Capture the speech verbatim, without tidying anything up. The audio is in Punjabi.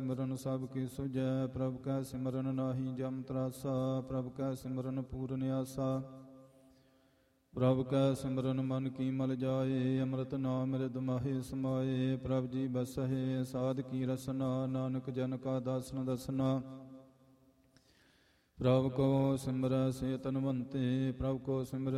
ਸਿਮਰਨ ਸਭ ਕੀ ਸੁਜੈ। ਪ੍ਰਭ ਕੈ ਸਿਮਰਨ ਨਾਹੀ ਜਮ ਤਰਾਸਾ। ਪ੍ਰਭ ਕੈ ਸਿਮਰਨ ਪੂਰਨ ਆਸਾ। ਪ੍ਰਭ ਕੈ ਸਿਮਰਨ ਮਨ ਕੀ ਮਲ ਜਾਏ। ਅੰਮ੍ਰਿਤ ਨਾਮ ਮਿਰਦ ਮਾਹੇ ਸਮਾਏ। ਪ੍ਰਭ ਜੀ ਬਸਹਿ ਸਾਧ ਕੀ ਰਸਨਾ। ਨਾਨਕ ਜਨ ਕਾ ਦਾਸਨ ਦਸਨਾ। ਪ੍ਰਭ ਕੋ ਸਿਮਰੈ ਸੇ ਤਨਵੰਤੇ। ਪ੍ਰਭ ਕੋ ਸਿਮਰੈ